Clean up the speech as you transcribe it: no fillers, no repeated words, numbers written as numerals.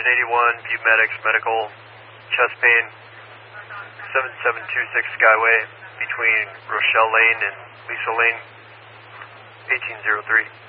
1081, Butte Medics Medical, chest pain, 7726 Skyway, between Rochelle Lane and Lisa Lane, 1803.